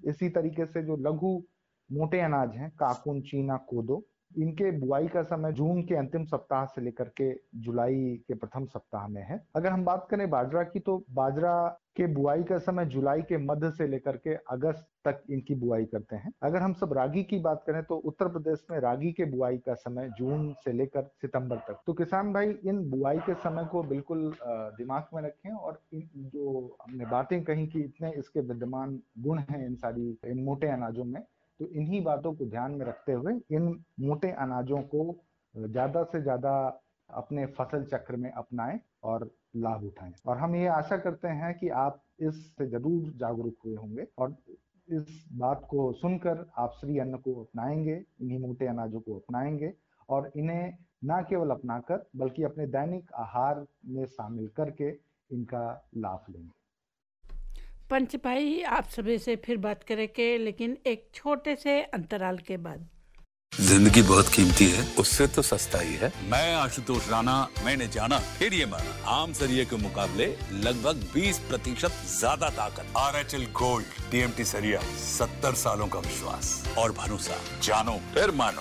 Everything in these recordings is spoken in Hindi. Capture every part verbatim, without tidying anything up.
इसी तरीके से जो लघु मोटे अनाज हैं, काकुन, चीना, कोदो, इनके बुआई का समय जून के अंतिम सप्ताह से लेकर के जुलाई के प्रथम सप्ताह में है। अगर हम बात करें बाजरा की, तो बाजरा के बुआई का समय जुलाई के मध्य से लेकर के अगस्त तक इनकी बुआई करते हैं। अगर हम सब रागी की बात करें तो उत्तर प्रदेश में रागी के बुआई का समय जून से लेकर सितंबर तक। तो किसान भाई इन बुआई के समय को बिल्कुल दिमाग में रखें, और इन जो हमने बातें कही कि इतने इसके विद्यमान गुण हैं इन सारी इन मोटे अनाजों में, तो इन्हीं बातों को ध्यान में रखते हुए इन मोटे अनाजों को ज्यादा से ज्यादा अपने फसल चक्र में अपनाएं और लाभ उठाएं। और हम ये आशा करते हैं कि आप इससे जरूर जागरूक हुए होंगे और इस बात को सुनकर आप श्री अन्न को अपनाएंगे, इन्हीं मोटे अनाजों को अपनाएंगे और इन्हें न केवल अपनाकर बल्कि अपने दैनिक आहार में शामिल करके इनका लाभ लेंगे। पंच भाई, आप सभी से फिर बात करेंगे, लेकिन एक छोटे से अंतराल के बाद। जिंदगी बहुत कीमती है, उससे तो सस्ता ही है। मैं आशुतोष राणा, मैंने जाना फिर ये माना, आम सरिये के मुकाबले लगभग बीस प्रतिशत ज्यादा ताकत। R H L gold TMT सरिया, सत्तर सालों का विश्वास और भरोसा, जानो फिर मानो।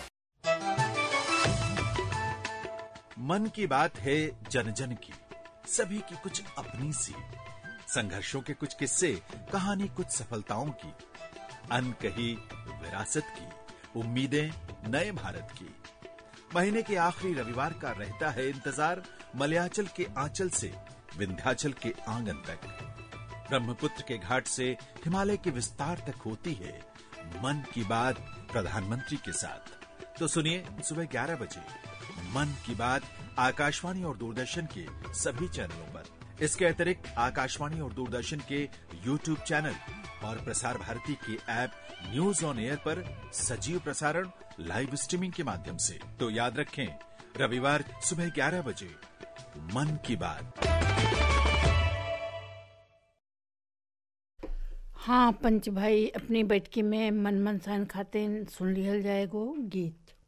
मन की बात है जन जन की, सभी की कुछ अपनी सी, संघर्षों के कुछ किस्से, कहानी कुछ सफलताओं की, अनकही विरासत की, उम्मीदें नए भारत की। महीने के आखिरी रविवार का रहता है इंतजार, मलयाचल के आंचल से विंध्याचल के आंगन तक, ब्रह्मपुत्र के घाट से हिमालय के विस्तार तक होती है मन की बात प्रधानमंत्री के साथ। तो सुनिए सुबह ग्यारह बजे मन की बात आकाशवाणी और दूरदर्शन के सभी चैनलों पर। इसके अतिरिक्त आकाशवाणी और दूरदर्शन के यूट्यूब चैनल और प्रसार भारती के ऐप न्यूज ऑन एयर पर सजीव प्रसारण लाइव स्ट्रीमिंग के माध्यम से। तो याद रखें, रविवार सुबह ग्यारह बजे मन की बात। हाँ पंच भाई, अपनी बैठकी में मन मन सान खाते सुन लिहल जाएगो गीत।